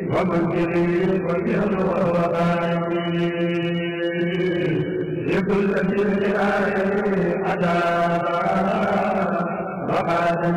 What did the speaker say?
ومنكري وجهل وغائبي لكل ذي آية أدابا وقادني